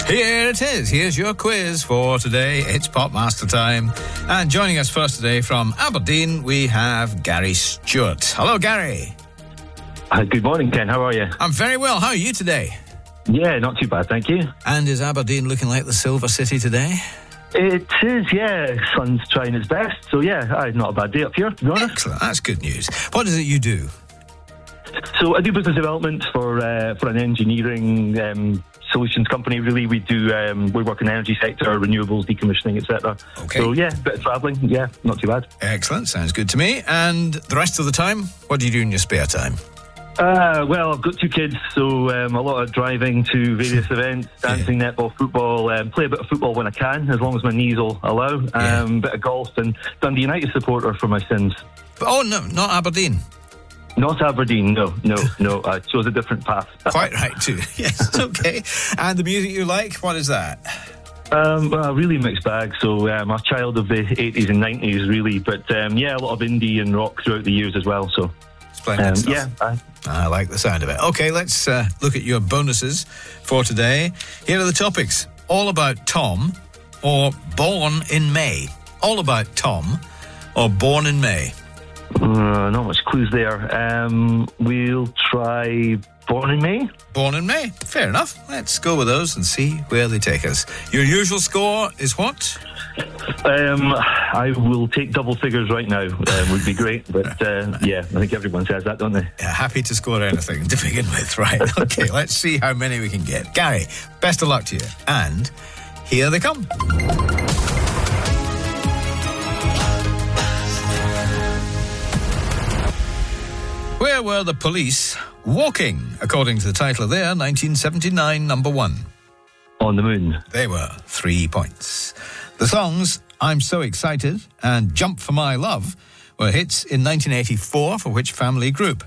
Here it is. Here's your quiz for today. It's Popmaster time. And joining us first today from Aberdeen, we have Gary Stewart. Hello, Gary. Good morning, Ken. How are you? I'm very well. How are you today? Yeah, not too bad, thank you. And is Aberdeen looking like the Silver City today? It is, yeah. Sun's trying its best. So, yeah, not a bad day up here, to be honest. Excellent. That's good news. What is it you do? So I do business development for an engineering solutions company. Really, we work in the energy sector, renewables, decommissioning, etc. Okay. So yeah, bit of travelling. Yeah, not too bad. Excellent. Sounds good to me. And the rest of the time, what do you do in your spare time? Well, I've got two kids, so a lot of driving to various events, dancing, netball, football, play a bit of football when I can, as long as my knees will allow, bit of golf, and Dundee United supporter for my sins. Oh, no, not Aberdeen. Not Aberdeen, no. I chose a different path. Quite right, too. Yes, okay. And the music you like, what is that? Well, a really mixed bag. So I'm a child of the 80s and 90s, really. But, a lot of indie and rock throughout the years as well, so... Splendid stuff. I like the sound of it. Okay, let's look at your bonuses for today. Here are the topics. All About Tom or Born in May. All About Tom or Born in May. Not much clues there. We'll try Born in May. Born in May. Fair enough. Let's go with those and see where they take us. Your usual score is what? I will take double figures right now. Would be great. But, I think everyone says that, don't they? Yeah, happy to score anything to begin with. Right. Okay, let's see how many we can get. Gary, best of luck to you. And here they come. Where were the police walking, according to the title of their 1979 number one? On the moon. They were 3 points. The songs I'm So Excited and Jump for My Love were hits in 1984 for which family group?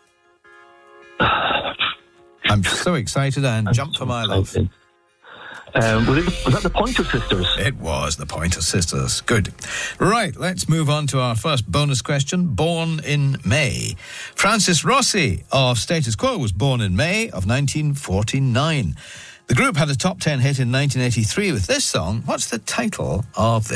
I'm So Excited and Jump for My Love. Was that the Pointer Sisters? It was the Pointer Sisters. Good. Right, let's move on to our first bonus question. Born in May. Francis Rossi of Status Quo was born in May of 1949. The group had a top 10 hit in 1983 with this song. What's the title of this?